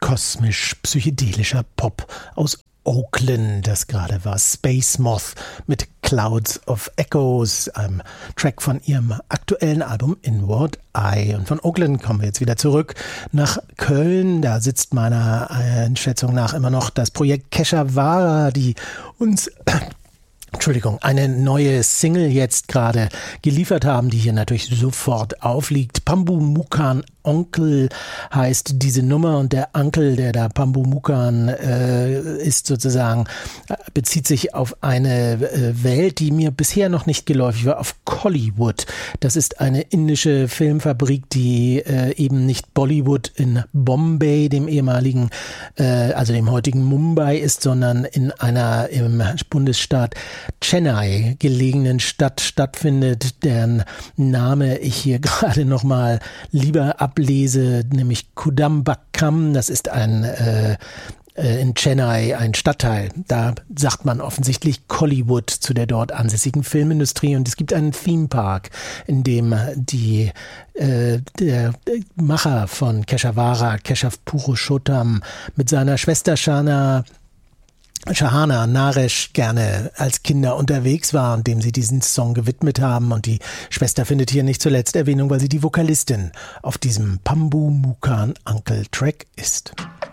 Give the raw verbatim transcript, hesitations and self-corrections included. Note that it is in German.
kosmisch-psychedelischer Pop aus Oakland, das gerade war Space Moth mit Clouds of Echoes, einem Track von ihrem aktuellen Album Inward Eye. Und von Oakland kommen wir jetzt wieder zurück nach Köln. Da sitzt meiner Einschätzung nach immer noch das Projekt Keshavara, die uns Entschuldigung, eine neue Single jetzt gerade geliefert haben, die hier natürlich sofort aufliegt. Pambu Mukan Onkel heißt diese Nummer, und der Onkel, der da Pambu Mukan äh, ist sozusagen, bezieht sich auf eine äh, Welt, die mir bisher noch nicht geläufig war, auf Kollywood. Das ist eine indische Filmfabrik, die äh, eben nicht Bollywood in Bombay, dem ehemaligen, äh, also dem heutigen Mumbai ist, sondern in einer im Bundesstaat Chennai gelegenen Stadt stattfindet, deren Name ich hier gerade nochmal lieber ablese, nämlich Kudambakam. Das ist ein äh, in Chennai ein Stadtteil. Da sagt man offensichtlich Kollywood zu der dort ansässigen Filmindustrie, und es gibt einen Themepark, in dem die äh, der Macher von Keshavara, Keshav Purushottam, mit seiner Schwester Shana Shahana Naresh gerne als Kinder unterwegs war und dem sie diesen Song gewidmet haben. Und die Schwester findet hier nicht zuletzt Erwähnung, weil sie die Vokalistin auf diesem Pambu Mukan Uncle Track ist.